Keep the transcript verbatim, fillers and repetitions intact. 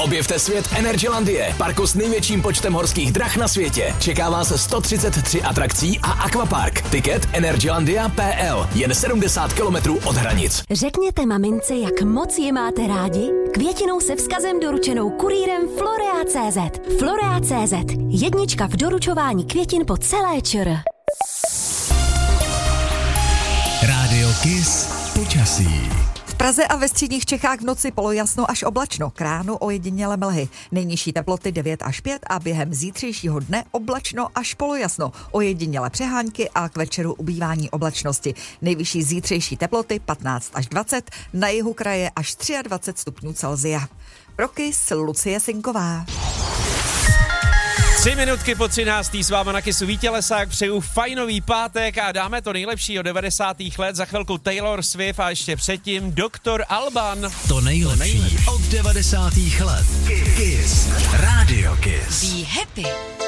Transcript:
Objevte svět Energylandie, parku s největším počtem horských drah na světě. Čeká vás sto třicet tři atrakcí a akvapark. Tiket energylandia tečka p l, jen sedmdesát kilometrů od hranic. Řekněte mamince, jak moc ji máte rádi? Květinou se vzkazem doručenou kurýrem Florea tečka cé zet. Florea tečka cé zet. Jednička v doručování květin po celé ČR. Rádio Kiss počasí. V Praze a ve středních Čechách v noci polojasno až oblačno, k ránu ojediněle mlhy. Nejnižší teploty devět až pět a během zítřejšího dne oblačno až polojasno, ojediněle přehánky a k večeru ubývání oblačnosti. Nejvyšší zítřejší teploty patnáct až dvacet, na jihu kraje až dvacet tři stupňů Celsia. Pro Kiss Lucie Sinková. Tři minutky po třináctý s váma na Kissu Vítě Lesák, přeju fajnový pátek a dáme to nejlepší od devadesátých let, za chvilku Taylor Swift a ještě předtím doktor Alban. To nejlepší, to nejlepší. Od devadesátých let. Kiss. Radio Kiss. Be happy.